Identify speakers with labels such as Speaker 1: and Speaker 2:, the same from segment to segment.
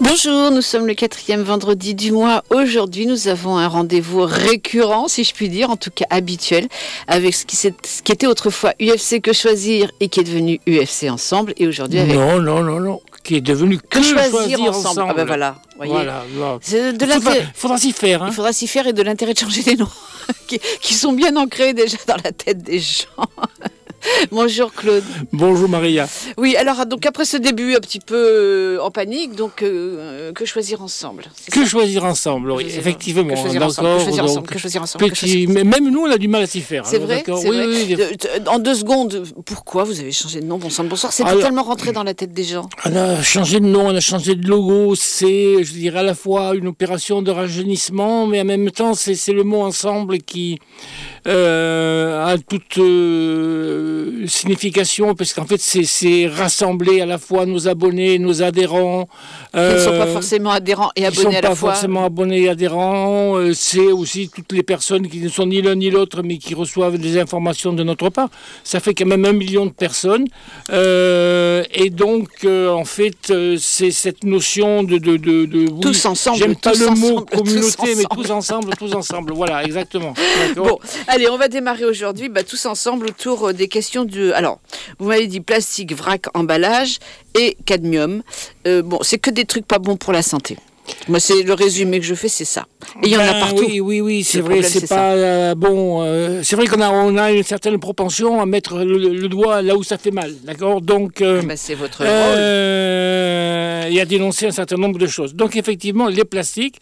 Speaker 1: Bonjour, nous sommes le 4e vendredi du mois. Aujourd'hui, nous avons un rendez-vous récurrent, si je puis dire, en tout cas habituel, avec ce qui était autrefois UFC Que Choisir et qui est devenu UFC Ensemble. Et aujourd'hui, avec...
Speaker 2: Non, qui est devenu Que Choisir Ensemble.
Speaker 1: Ah ben voilà, voyez.
Speaker 2: Voilà.
Speaker 1: Il
Speaker 2: faudra s'y faire. Hein.
Speaker 1: Il faudra s'y faire et de l'intérêt de changer les noms, qui sont bien ancrés déjà dans la tête des gens. Bonjour Claude.
Speaker 2: Bonjour Maria.
Speaker 1: Oui, alors donc après ce début un petit peu en panique, donc que choisir ensemble.
Speaker 2: Que choisir ensemble, oui, effectivement.
Speaker 1: Que choisir ensemble.
Speaker 2: Même nous, on a du mal à s'y faire.
Speaker 1: C'est vrai.
Speaker 2: Oui.
Speaker 1: En 2 secondes, pourquoi vous avez changé de nom, bon sang de bonsoir? C'est totalement rentré dans la tête des gens.
Speaker 2: On a changé de nom, on a changé de logo. C'est, je dirais, à la fois une opération de rajeunissement, mais en même temps, c'est le mot ensemble qui a toute signification, parce qu'en fait c'est rassembler à la fois nos abonnés, nos adhérents.
Speaker 1: Qui ne sont pas forcément adhérents et abonnés à la fois.
Speaker 2: Ils ne sont pas forcément abonnés et adhérents. C'est aussi toutes les personnes qui ne sont ni l'un ni l'autre, mais qui reçoivent des informations de notre part. Ça fait quand même 1 million de personnes. Et donc, en fait, c'est cette notion de
Speaker 1: tous ensemble.
Speaker 2: J'aime pas le mot communauté, mais tous ensemble. Voilà, exactement.
Speaker 1: Bon, allez, on va démarrer aujourd'hui, tous ensemble autour des questions de... Alors, vous m'avez dit plastique, vrac, emballage et cadmium. C'est que des trucs pas bons pour la santé. Moi, c'est le résumé que je fais, c'est ça. Et il y en a partout.
Speaker 2: Oui, c'est vrai, c'est pas bon. C'est vrai qu'on a une certaine propension à mettre le doigt là où ça fait mal, d'accord. Donc,
Speaker 1: c'est votre rôle.
Speaker 2: Et à dénoncer un certain nombre de choses. Donc, effectivement, les plastiques,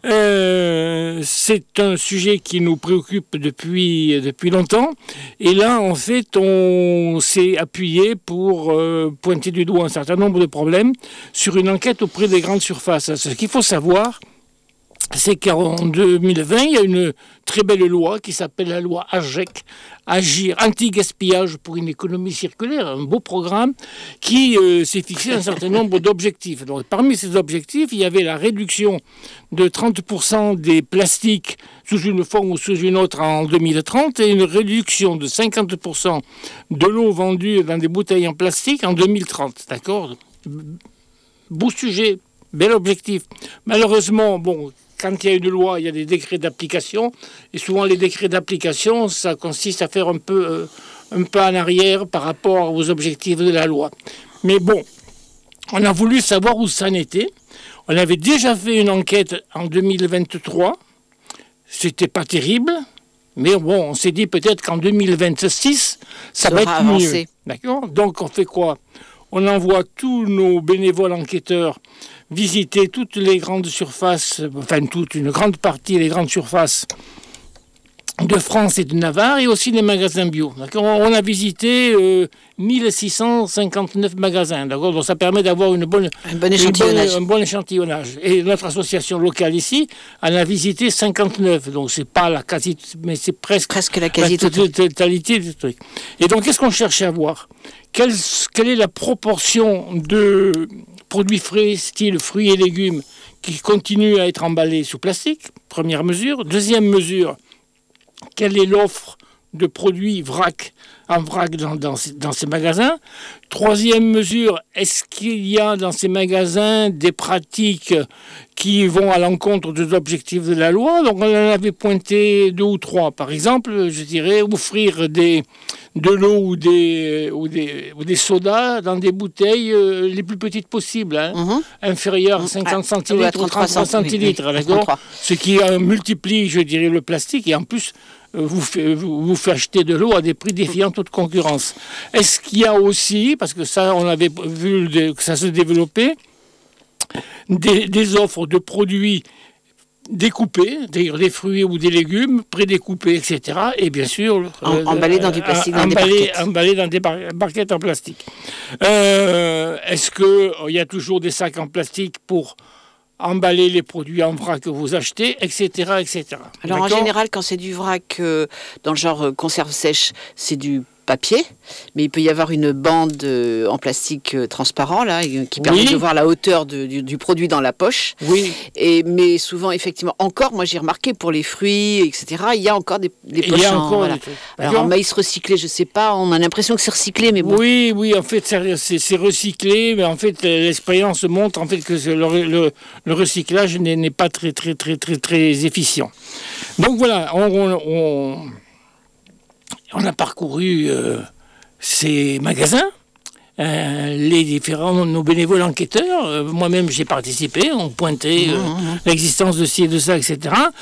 Speaker 2: c'est un sujet qui nous préoccupe depuis longtemps. Et là, en fait, on s'est appuyé pour pointer du doigt un certain nombre de problèmes sur une enquête auprès des grandes surfaces. Ce qu'il faut savoir, c'est qu'en 2020, il y a une très belle loi qui s'appelle la loi AGEC, Agir anti-gaspillage pour une économie circulaire, un beau programme qui s'est fixé un certain nombre d'objectifs. Donc, parmi ces objectifs, il y avait la réduction de 30% des plastiques sous une forme ou sous une autre en 2030 et une réduction de 50% de l'eau vendue dans des bouteilles en plastique en 2030. D'accord ? Beau sujet. Bel objectif. Malheureusement, quand il y a une loi, il y a des décrets d'application. Et souvent, les décrets d'application, ça consiste à faire un peu en arrière par rapport aux objectifs de la loi. Mais bon, on a voulu savoir où ça en était. On avait déjà fait une enquête en 2023. C'était pas terrible. Mais on s'est dit peut-être qu'en 2026, ça va être mieux. D'accord ? Donc, on fait quoi ? On envoie tous nos bénévoles enquêteurs visiter toutes les grandes surfaces, une grande partie des grandes surfaces de France et de Navarre, et aussi les magasins bio. D'accord ? On a visité 1659 magasins. D'accord ? Donc ça permet d'avoir un bon échantillonnage. Et notre association locale ici en a visité 59. Donc c'est pas la quasi, mais c'est presque
Speaker 1: la quasi-totalité
Speaker 2: du truc. Et donc qu'est-ce qu'on cherche à voir ? Quelle est la proportion de produits frais, style fruits et légumes, qui continuent à être emballés sous plastique? Première mesure. Deuxième mesure, quelle est l'offre de produits en vrac dans ces magasins? Troisième mesure, est-ce qu'il y a dans ces magasins des pratiques qui vont à l'encontre des objectifs de la loi? Donc on en avait pointé 2 ou 3. Par exemple, je dirais offrir de l'eau ou des sodas dans des bouteilles les plus petites possibles, inférieures à 50 centilitres ou 33 centilitres, d'accord ? Ce qui multiplie, je dirais, le plastique, et en plus vous fait acheter de l'eau à des prix défiant toute concurrence. Est-ce qu'il y a aussi, parce que ça on avait vu que ça se développait, des offres de produits découpés, des fruits ou des légumes prédécoupés, etc. Et bien sûr...
Speaker 1: emballés dans du plastique,
Speaker 2: emballés dans des barquettes en plastique. Est-ce qu'il y a toujours des sacs en plastique pour emballer les produits en vrac que vous achetez, etc.
Speaker 1: Alors en général, quand c'est du vrac dans le genre conserve sèche, c'est du papier, mais il peut y avoir une bande en plastique transparent là, qui permet de voir la hauteur du produit dans la poche.
Speaker 2: Oui.
Speaker 1: Mais souvent, effectivement, encore, moi j'ai remarqué pour les fruits, etc., il y a encore des poches.
Speaker 2: Il y a encore des trucs.
Speaker 1: Alors en maïs recyclé, je sais pas, on a l'impression que c'est recyclé, mais bon.
Speaker 2: Oui, en fait c'est recyclé, mais en fait l'expérience montre en fait que le recyclage n'est pas très efficient. Donc voilà, on a parcouru ces magasins, nos bénévoles enquêteurs, moi-même j'ai participé, on pointait l'existence de ci et de ça, etc.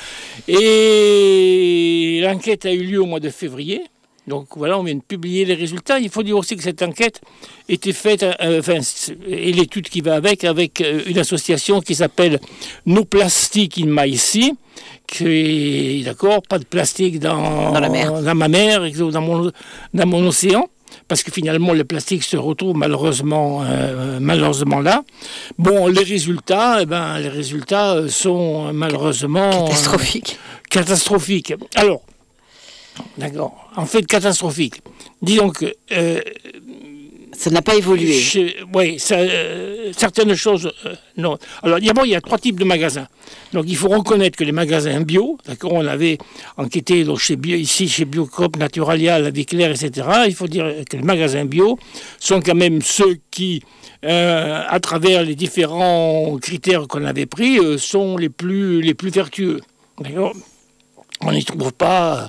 Speaker 2: Et l'enquête a eu lieu au mois de février. Donc voilà, on vient de publier les résultats. Il faut dire aussi que cette enquête était faite, et l'étude qui va avec une association qui s'appelle No Plastic in My Sea, qui, d'accord, pas de plastique dans
Speaker 1: la mer,
Speaker 2: dans ma mer, dans mon océan, parce que finalement le plastique se retrouve malheureusement là. Bon, les résultats sont malheureusement catastrophiques. Alors, d'accord, en fait catastrophique. Disons que
Speaker 1: ça n'a pas évolué.
Speaker 2: Oui, certaines choses, non. Alors d'abord, il y a 3 types de magasins. Donc il faut reconnaître que les magasins bio, d'accord, on avait enquêté donc, chez Biocoop, Naturalia, La Vie Claire, etc. Il faut dire que les magasins bio sont quand même ceux qui, à travers les différents critères qu'on avait pris, sont les plus vertueux. D'accord ? On n'y trouve pas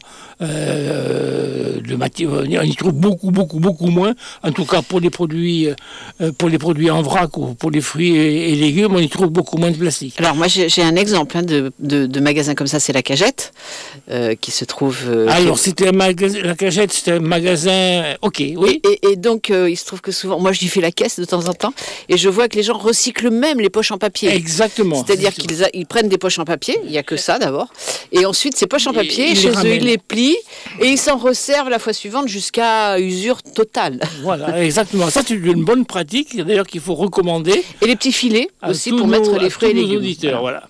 Speaker 2: de matière, on y trouve beaucoup moins. En tout cas pour les produits en vrac ou pour les fruits et légumes, on y trouve beaucoup moins de plastique.
Speaker 1: Alors moi j'ai un exemple de magasin comme ça, c'est la Cagette qui se trouve.
Speaker 2: Alors la Cagette, c'était un magasin. Ok, oui.
Speaker 1: Et donc il se trouve que souvent, moi j'y fais la caisse de temps en temps, et je vois que les gens recyclent même les poches en papier.
Speaker 2: Exactement.
Speaker 1: C'est-à-dire qu'ils prennent des poches en papier, il n'y a que ça d'abord, et ensuite ces poches en papier, chez eux ils les plient et ils s'en resservent la fois suivante jusqu'à usure totale.
Speaker 2: Voilà, exactement. Ça c'est une bonne pratique, d'ailleurs qu'il faut recommander.
Speaker 1: Et les petits filets aussi pour mettre les fruits et les légumes.
Speaker 2: Auditeurs, voilà.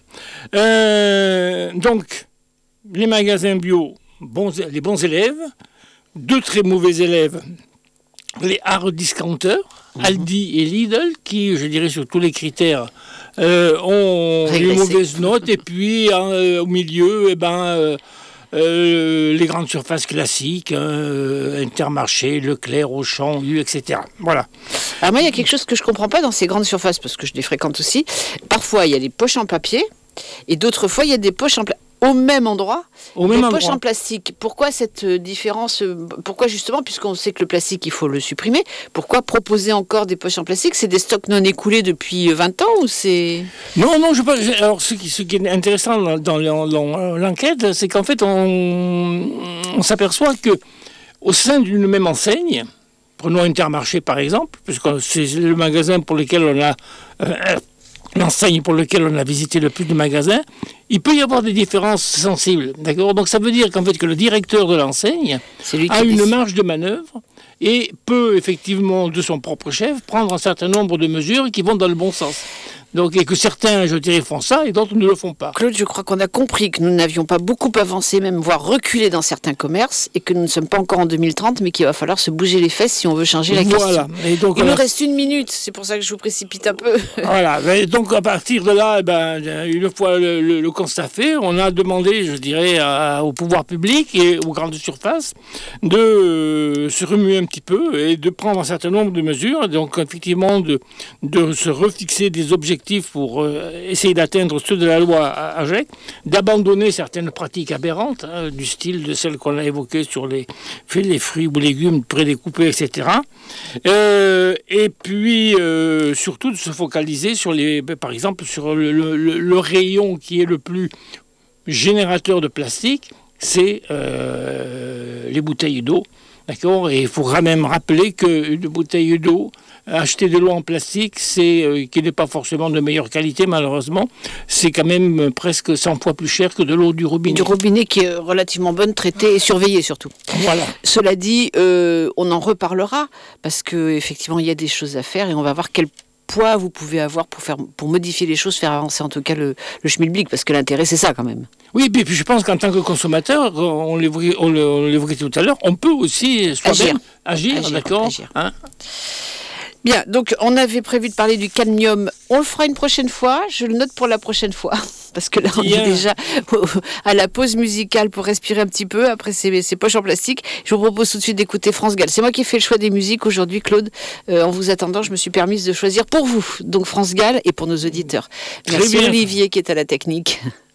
Speaker 2: Donc les magasins bio, les bons élèves, 2 très mauvais élèves, les hard discounters, Aldi et Lidl, qui, je dirais, sur tous les critères, ont une mauvaise note, et puis au milieu, les grandes surfaces classiques, Intermarché, Leclerc, Auchan, U, etc. Voilà.
Speaker 1: Alors moi, il y a quelque chose que je ne comprends pas dans ces grandes surfaces, parce que je les fréquente aussi. Parfois, il y a des poches en papier, et d'autres fois, il y a des poches au même endroit, poches en plastique. Pourquoi cette différence? Pourquoi justement, puisqu'on sait que le plastique, il faut le supprimer, pourquoi proposer encore des poches en plastique? C'est des stocks non écoulés depuis 20 ans ou c'est...
Speaker 2: Non, je pense. Alors, ce qui est intéressant dans l'enquête, c'est qu'en fait, on s'aperçoit que au sein d'une même enseigne, prenons Intermarché par exemple, puisque c'est le magasin pour lequel on a... l'enseigne pour laquelle on a visité le plus de magasins, il peut y avoir des différences sensibles. D'accord ? Donc ça veut dire qu'en fait que le directeur de l'enseigne a une marge de manœuvre et peut effectivement, de son propre chef, prendre un certain nombre de mesures qui vont dans le bon sens. Donc, et que certains, je dirais, font ça et d'autres ne le font pas.
Speaker 1: Claude, je crois qu'on a compris que nous n'avions pas beaucoup avancé, même voire reculé dans certains commerces, et que nous ne sommes pas encore en 2030, mais qu'il va falloir se bouger les fesses si on veut changer la question.
Speaker 2: Et donc,
Speaker 1: il nous reste 1 minute, c'est pour ça que je vous précipite un peu.
Speaker 2: Voilà, et donc à partir de là, une fois le constat fait, on a demandé, je dirais, au pouvoir public et aux grandes surfaces de se remuer un petit peu et de prendre un certain nombre de mesures, donc effectivement de se refixer des objectifs pour essayer d'atteindre ceux de la loi AGEC, d'abandonner certaines pratiques aberrantes, du style de celles qu'on a évoquées sur les fruits ou légumes prédécoupés, etc. Et puis, surtout, de se focaliser sur par exemple, sur le rayon qui est le plus générateur de plastique, c'est les bouteilles d'eau. D'accord ? Et il faudra même rappeler qu'une bouteille d'eau acheter de l'eau en plastique, qui n'est pas forcément de meilleure qualité, malheureusement, c'est quand même presque 100 fois plus cher que de l'eau du robinet.
Speaker 1: Du robinet qui est relativement bonne, traitée et surveillée surtout.
Speaker 2: Voilà.
Speaker 1: Cela dit, on en reparlera, parce qu'effectivement, il y a des choses à faire et on va voir quel poids vous pouvez avoir pour modifier les choses, faire avancer en tout cas le schmilblick, parce que l'intérêt c'est ça quand même.
Speaker 2: Oui, puis je pense qu'en tant que consommateur, on l'évoquait tout à l'heure, on peut aussi agir, d'accord. Hein.
Speaker 1: Bien, donc on avait prévu de parler du cadmium. On le fera une prochaine fois. Je le note pour la prochaine fois. Parce que là, on est déjà à la pause musicale pour respirer un petit peu après ces poches en plastique. Je vous propose tout de suite d'écouter France Gall. C'est moi qui ai fait le choix des musiques aujourd'hui, Claude. En vous attendant, je me suis permise de choisir pour vous. Donc France Gall et pour nos auditeurs. Merci Olivier qui est à la technique.